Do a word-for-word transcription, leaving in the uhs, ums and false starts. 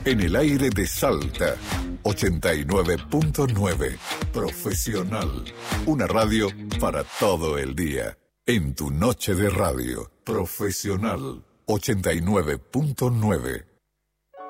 En el aire de Salta, ochenta y nueve punto nueve. Profesional. Una radio para todo el día. En tu noche de radio. Profesional. ochenta y nueve punto nueve.